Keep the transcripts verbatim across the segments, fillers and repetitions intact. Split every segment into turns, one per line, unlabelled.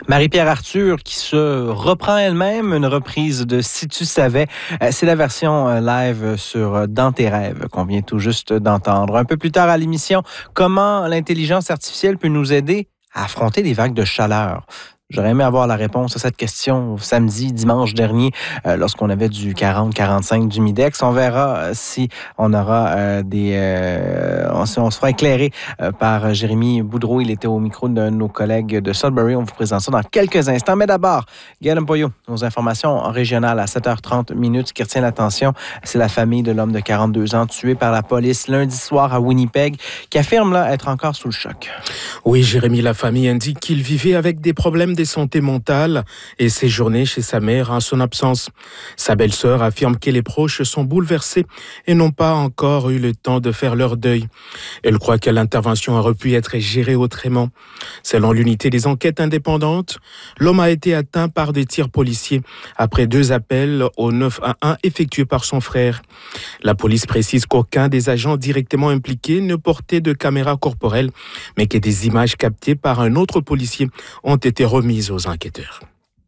Marie-Pierre Arthur qui se reprend elle-même, une reprise de Si tu savais. C'est la version live sur Dans tes rêves qu'on vient tout juste d'entendre. Un peu plus tard à l'émission, comment l'intelligence artificielle peut nous aider à affronter des vagues de chaleur? J'aurais aimé avoir la réponse à cette question samedi, dimanche dernier, euh, lorsqu'on avait du quarante quarante-cinq d'humidex. On verra euh, si on aura euh, des... Euh, on, on se fera éclairer euh, par Jérémy Boudreau. Il était au micro de nos collègues de Sudbury. On vous présente ça dans quelques instants. Mais d'abord, Gaël Mpoyo, nos informations régionales à sept heures trente minutes. Ce qui retient l'attention, c'est la famille de l'homme de quarante-deux ans tué par la police lundi soir à Winnipeg, qui affirme là être encore sous le choc.
Oui, Jérémy, la famille indique qu'il vivait avec des problèmes de santé mentale et séjournait chez sa mère en son absence. Sa belle-sœur affirme que les proches sont bouleversés et n'ont pas encore eu le temps de faire leur deuil. Elle croit que l'intervention aurait pu être gérée autrement. Selon l'unité des enquêtes indépendantes, l'homme a été atteint par des tirs policiers après deux appels au neuf un un effectués par son frère. La police précise qu'aucun des agents directement impliqués ne portait de caméra corporelle, mais que des images captées par un autre policier ont été remises aux enquêteurs.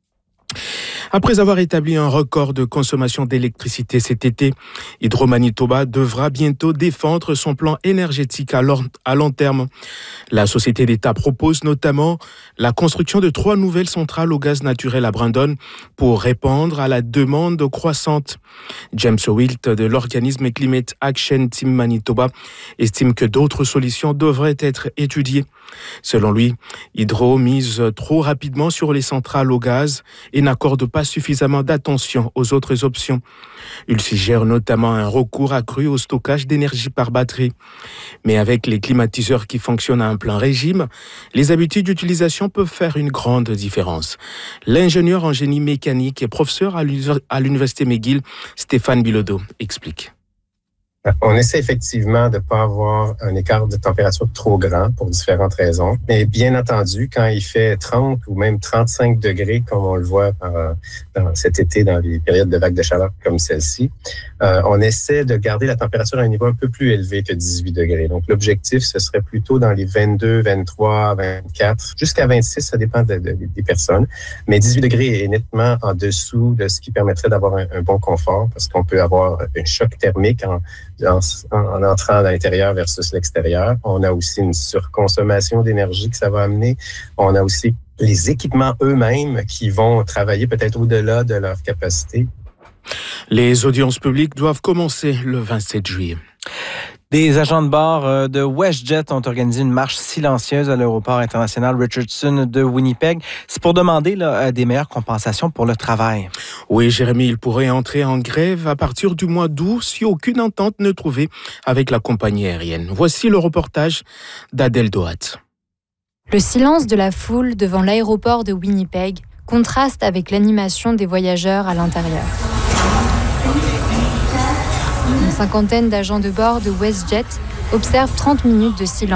Après avoir établi un record de consommation d'électricité cet été, Hydro-Manitoba devra bientôt défendre son plan énergétique à long terme. La société d'État propose notamment la construction de trois nouvelles centrales au gaz naturel à Brandon pour répondre à la demande croissante. James Wilt de l'organisme Climate Action Team Manitoba estime que d'autres solutions devraient être étudiées. Selon lui, Hydro mise trop rapidement sur les centrales au gaz et n'accorde pas suffisamment d'attention aux autres options. Il suggère notamment un recours accru au stockage d'énergie par batterie. Mais avec les climatiseurs qui fonctionnent à un plein régime, les habitudes d'utilisation peuvent faire une grande différence. L'ingénieur en génie mécanique et professeur à l'Université McGill, Stéphane Bilodeau, explique.
On essaie effectivement de ne pas avoir un écart de température trop grand pour différentes raisons. Mais bien entendu, quand il fait trente ou même trente-cinq degrés, comme on le voit euh, dans cet été dans les périodes de vagues de chaleur comme celle-ci, euh, on essaie de garder la température à un niveau un peu plus élevé que dix-huit degrés. Donc l'objectif, ce serait plutôt dans les vingt-deux, vingt-trois, vingt-quatre, jusqu'à vingt-six, ça dépend de, de, des personnes. Mais dix-huit degrés est nettement en dessous de ce qui permettrait d'avoir un, un bon confort parce qu'on peut avoir un choc thermique en En, en entrant à l'intérieur versus l'extérieur. On a aussi une surconsommation d'énergie que ça va amener. On a aussi les équipements eux-mêmes qui vont travailler peut-être au-delà de leur capacité.
Les audiences publiques doivent commencer le vingt-sept juillet.
Des agents de bord de WestJet ont organisé une marche silencieuse à l'aéroport international Richardson de Winnipeg. C'est pour demander là, des meilleures compensations pour le travail.
Oui, Jérémy, il pourrait entrer en grève à partir du mois d'août si aucune entente n'est trouvée avec la compagnie aérienne. Voici le reportage d'Adèle Dohat.
Le silence de la foule devant l'aéroport de Winnipeg contraste avec l'animation des voyageurs à l'intérieur. Une cinquantaine d'agents de bord de WestJet observent trente minutes de silence